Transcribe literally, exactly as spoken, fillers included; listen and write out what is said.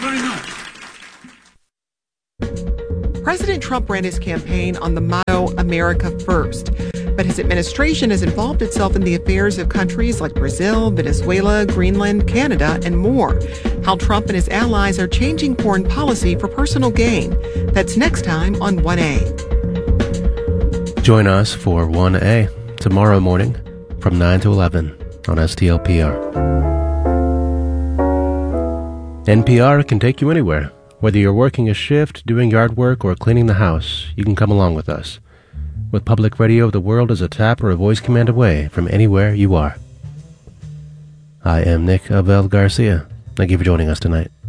very much. President Trump ran his campaign on the motto, America First. But his administration has involved itself in the affairs of countries like Brazil, Venezuela, Greenland, Canada, and more. How Trump and his allies are changing foreign policy for personal gain. That's next time on one A. Join us for one A tomorrow morning from nine to eleven on S T L P R. N P R can take you anywhere. Whether you're working a shift, doing yard work, or cleaning the house, you can come along with us. With public radio, the world is a tap or a voice command away from anywhere you are. I am Nick Abel Garcia. Thank you for joining us tonight.